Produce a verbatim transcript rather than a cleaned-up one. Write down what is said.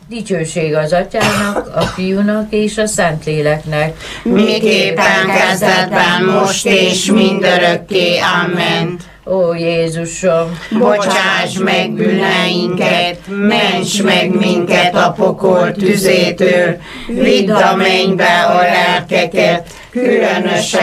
Dicsőség az Atyának, a Fiúnak és a Szentléleknek. Miképpen kezdetben, most és mindörökké. Amen. Ó Jézusom, bocsáss meg bűneinket, ments meg minket a pokol tüzétől, vidd a mennybe a lelkeket, különösen